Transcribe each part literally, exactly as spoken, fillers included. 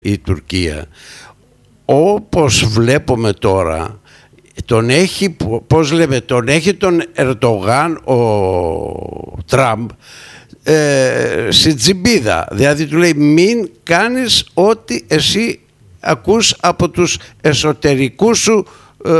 η Τουρκία. Όπως βλέπουμε τώρα, τον έχει, πώς λέμε, τον έχει τον Ερντογάν ο Τραμπ ε, στην τσιμπίδα. Δηλαδή του λέει μην κάνεις ό,τι εσύ ακούς από τους εσωτερικούς σου ε,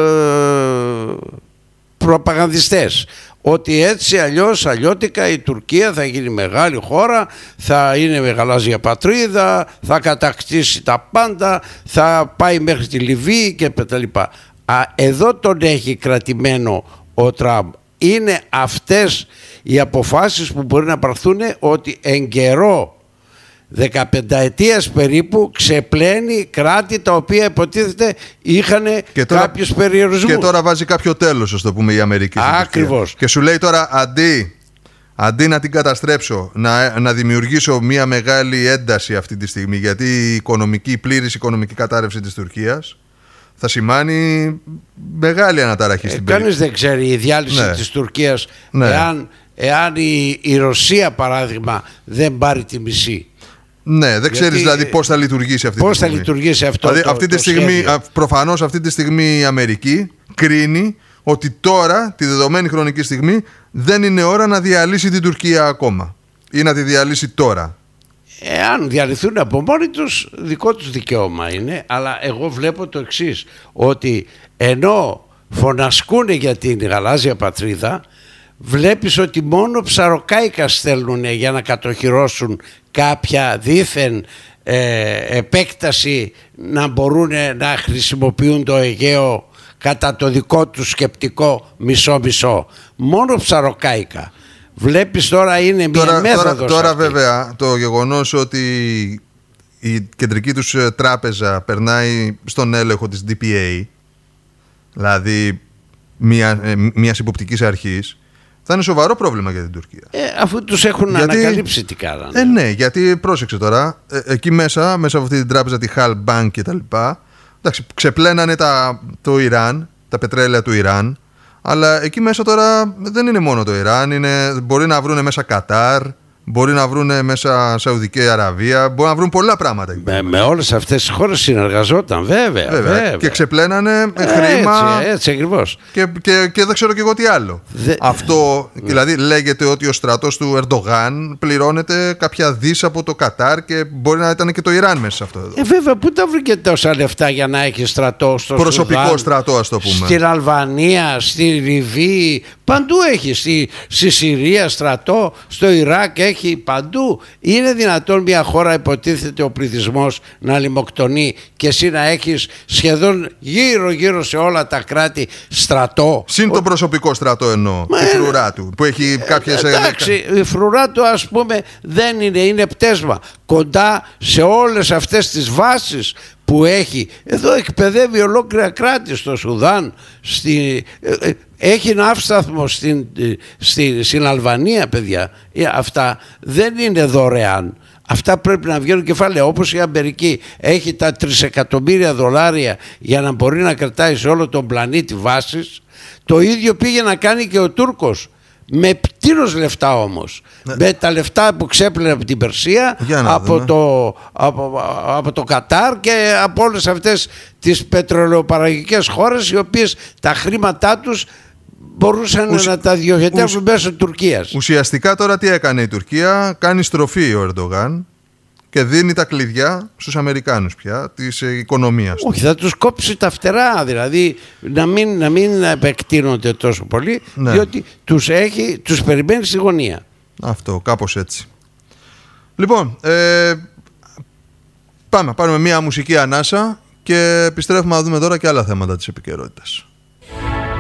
προπαγανδιστές. Ότι έτσι αλλιώς αλλιώτικα η Τουρκία θα γίνει μεγάλη χώρα, θα είναι μεγαλάζια πατρίδα, θα κατακτήσει τα πάντα, θα πάει μέχρι τη Λιβύη και τα λοιπά. Α, εδώ τον έχει κρατημένο ο Τραμπ. Είναι αυτές οι αποφάσεις που μπορεί να πάρθουν, ότι εν καιρό δεκαπενταετίας περίπου ξεπλένει κράτη τα οποία υποτίθεται είχαν κάποιους περιορισμούς. Και τώρα βάζει κάποιο τέλος, ας το πούμε, η Αμερική. Ακριβώς. Και σου λέει τώρα αντί, αντί να την καταστρέψω, να, να δημιουργήσω μια μεγάλη ένταση αυτή τη στιγμή, γιατί η οικονομική, η πλήρης οικονομική κατάρρευση της Τουρκίας θα σημάνει μεγάλη αναταραχή στην ε, περιοχή. Κανείς δεν ξέρει η διάλυση ναι. της Τουρκίας ναι. εάν, εάν η, η Ρωσία παράδειγμα δεν πάρει τη μισή. Ναι, δεν γιατί, ξέρεις δηλαδή πώς θα λειτουργήσει αυτή πώς τη στιγμή. Πώς θα λειτουργήσει αυτό δηλαδή, το, αυτή το τη στιγμή, σχέδιο. Προφανώς αυτή τη στιγμή η Αμερική κρίνει ότι τώρα, τη δεδομένη χρονική στιγμή, δεν είναι ώρα να διαλύσει την Τουρκία ακόμα. Ή να τη διαλύσει τώρα. Εάν διαλυθούν από μόνοι τους, δικό τους δικαίωμα είναι. Αλλά εγώ βλέπω το εξής, ότι ενώ φωνασκούν για την γαλάζια πατρίδα, βλέπεις ότι μόνο ψαροκάικα στέλνουν για να κατοχυρώσουν κάποια δήθεν ε, επέκταση, να μπορούν να χρησιμοποιούν το Αιγαίο κατά το δικό τους σκεπτικό μισό-μισό. Μόνο ψαροκάικα. Βλέπεις τώρα είναι μια τώρα, μέθοδος Τώρα, τώρα αυτή. βέβαια το γεγονός ότι η κεντρική τους τράπεζα περνάει στον έλεγχο της ντι πι έι, δηλαδή μια, μιας υποπτικής αρχής, θα είναι σοβαρό πρόβλημα για την Τουρκία. Ε, αφού τους έχουν γιατί, ανακαλύψει τι κάνανε. Ε, ναι, γιατί πρόσεξε τώρα, ε, εκεί μέσα, μέσα από αυτή την τράπεζα, τη Hal Bank και τα λοιπά, εντάξει, ξεπλένανε τα, το Ιράν, τα πετρέλαια του Ιράν, αλλά εκεί μέσα τώρα δεν είναι μόνο το Ιράν, είναι, μπορεί να βρούνε μέσα Κατάρ, μπορεί να βρούνε μέσα Σαουδική Αραβία, μπορεί να βρουν πολλά πράγματα. Με, με όλες αυτές τις χώρες συνεργαζόταν, βέβαια. βέβαια. βέβαια. Και ξεπλένανε ε, χρήμα. Έτσι, έτσι ακριβώς. Και, και, και δεν ξέρω και εγώ τι άλλο. Δε... Αυτό, δηλαδή, λέγεται ότι ο στρατός του Ερντογάν πληρώνεται κάποια δις από το Κατάρ και μπορεί να ήταν και το Ιράν μέσα σε αυτό εδώ. Ε, βέβαια, πού τα βρήκε τόσα λεφτά για να έχει στρατό στο προσωπικό Σουδάν, στρατό, ας το πούμε. Στην Αλβανία, στη Λιβύη, παντού έχει. Στη, στη Συρία στρατό, στο Ιράκ έχει παντού. Είναι δυνατόν μια χώρα, υποτίθεται ο πληθυσμός, να λιμοκτονεί και εσύ να έχεις σχεδόν γύρω γύρω σε όλα τα κράτη στρατό? Συν ο... το προσωπικό στρατό εννοώ, Μα, η φρουρά του που έχει κάποιες... Εντάξει, η φρουρά του ας πούμε δεν είναι, είναι πτέσμα κοντά σε όλες αυτές τις βάσεις που έχει. Εδώ εκπαιδεύει ολόκληρα κράτη, στο Σουδάν, στη, έχει ναύσταθμο στην, στη, στην Αλβανία, παιδιά. Αυτά δεν είναι δωρεάν. Αυτά πρέπει να βγαίνουν κεφάλαια. Όπως η Αμερική έχει τα τρισεκατομμύρια δολάρια για να μπορεί να κρατάει σε όλο τον πλανήτη βάσεις, το ίδιο πήγε να κάνει και ο Τούρκος. Με πτήρος λεφτά όμως. Ναι. Με τα λεφτά που ξέπλαινε από την Περσία, από το, από, από το Κατάρ και από όλες αυτές τις πετρελαιοπαραγωγικές χώρες, οι οποίες τα χρήματά τους μπορούσαν Ουσ... να τα διοχετεύουν Ουσ... μέσω Τουρκίας. Ουσιαστικά τώρα τι έκανε η Τουρκία? Κάνει στροφή ο Ερντογάν και δίνει τα κλειδιά στους Αμερικάνους πια της οικονομίας του. Όχι, θα τους κόψει τα φτερά, δηλαδή να μην, να μην επεκτείνονται τόσο πολύ, ναι. Διότι τους, έχει, τους περιμένει στη γωνία. Αυτό, κάπως έτσι. Λοιπόν, ε, πάμε, πάρουμε μια μουσική ανάσα και επιστρέφουμε να δούμε τώρα και άλλα θέματα της επικαιρότητας.